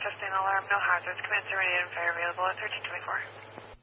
sustain alarm, no hazards. Command serenity and fire available at 1324.